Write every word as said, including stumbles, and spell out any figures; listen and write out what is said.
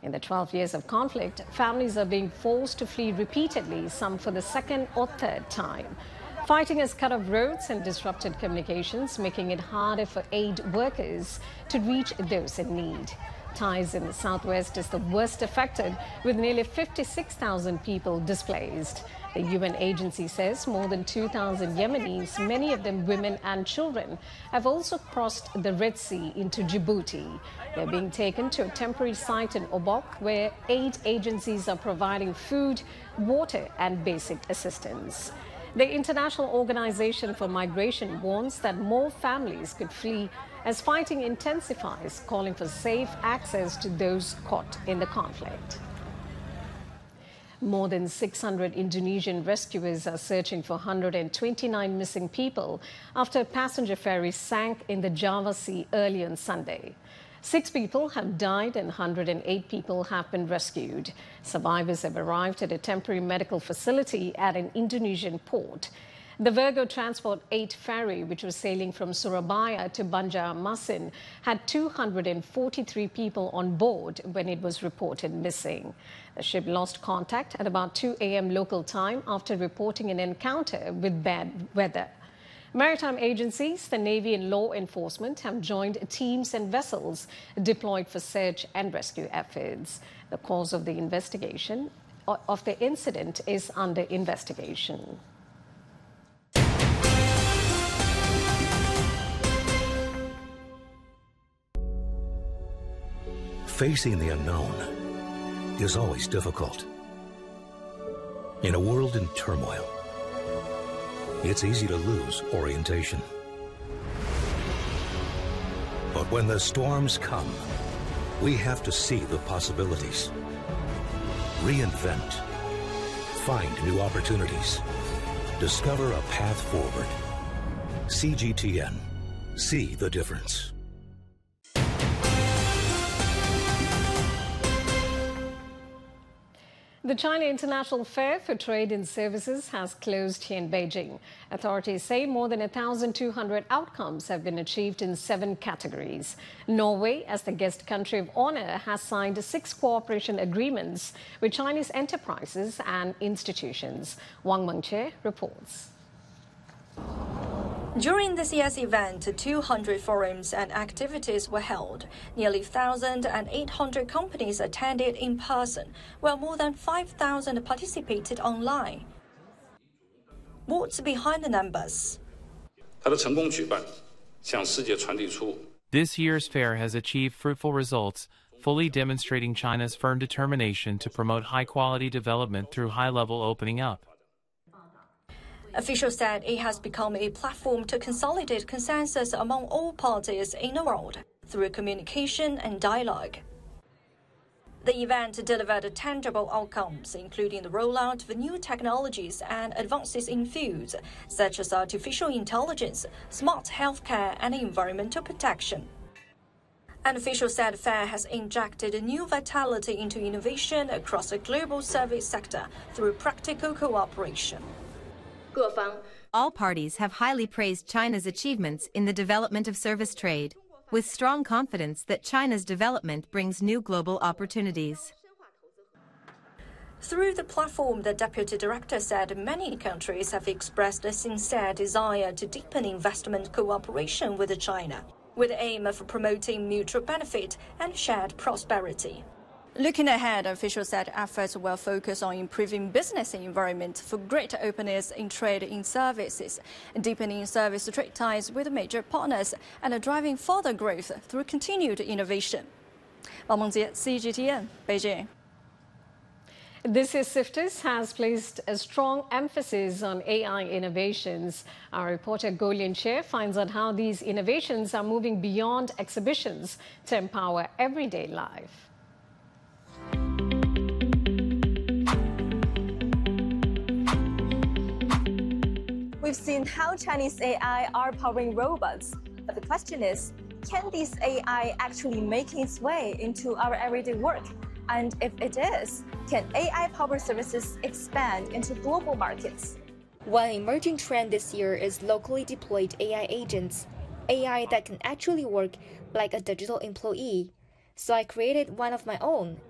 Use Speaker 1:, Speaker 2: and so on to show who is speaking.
Speaker 1: In the twelve years of conflict, families are being forced to flee repeatedly, some for the second or third time. Fighting has cut off roads and disrupted communications, making it harder for aid workers to reach those in need. Taiz in the southwest is the worst affected, with nearly fifty-six thousand people displaced. The U N agency says more than two thousand Yemenis, many of them women and children, have also crossed the Red Sea into Djibouti. They're being taken to a temporary site in Obok, where aid agencies are providing food, water, and basic assistance. The International Organization for Migration warns that more families could flee as fighting intensifies, calling for safe access to those caught in the conflict. More than six hundred Indonesian rescuers are searching for one hundred twenty-nine missing people after a passenger ferry sank in the Java Sea early on Sunday. Six people have died and one hundred eight people have been rescued. Survivors have arrived at a temporary medical facility at an Indonesian port. The Virgo Transport eight ferry, which was sailing from Surabaya to Banjarmasin, had two hundred forty-three people on board when it was reported missing. The ship lost contact at about two a m local time after reporting an encounter with bad weather. Maritime agencies, the Navy and law enforcement have joined teams and vessels deployed for search and rescue efforts. The cause of the investigation of the incident is under investigation.
Speaker 2: Facing the unknown is always difficult. In a world in turmoil, it's easy to lose orientation. But when the storms come, we have to see the possibilities. Reinvent. Find new opportunities. Discover a path forward. C G T N. See the difference.
Speaker 1: The China International Fair for Trade and Services has closed here in Beijing. Authorities say more than one thousand two hundred outcomes have been achieved in seven categories. Norway, as the guest country of honor, has signed six cooperation agreements with Chinese enterprises and institutions. Wang Mengche reports.
Speaker 3: During this year's event, two hundred forums and activities were held. Nearly one thousand eight hundred companies attended in person, while more than five thousand participated online. What's behind the numbers?
Speaker 4: This year's fair has achieved fruitful results, fully demonstrating China's firm determination to promote high-quality development through high-level opening up.
Speaker 3: Officials said it has become a platform to consolidate consensus among all parties in the world through communication and dialogue. The event delivered tangible outcomes, including the rollout of new technologies and advances in fields such as artificial intelligence, smart healthcare, and environmental protection. An official said FAIR has injected new vitality into innovation across the global service sector through practical cooperation.
Speaker 5: All parties have highly praised China's achievements in the development of service trade, with strong confidence that China's development brings new global opportunities.
Speaker 3: Through the platform, the deputy director said many countries have expressed a sincere desire to deepen investment cooperation with China, with the aim of promoting mutual benefit and shared prosperity. Looking ahead, officials said efforts will focus on improving business environment for greater openness in trade in services, deepening service trade ties with major partners, and driving further growth through continued innovation. Wang Mengjie, C G T N, Beijing.
Speaker 1: This year's SIFTIS has placed a strong emphasis on A I innovations. Our reporter Go Lin-che finds out how these innovations are moving beyond exhibitions to empower everyday life.
Speaker 6: We've seen how Chinese A I are powering robots, but the question is, can this A I actually make its way into our everyday work? And if it is, can A I-powered services expand into global markets?
Speaker 7: One emerging trend this year is locally deployed A I agents, A I that can actually work like a digital employee. So I created one of my own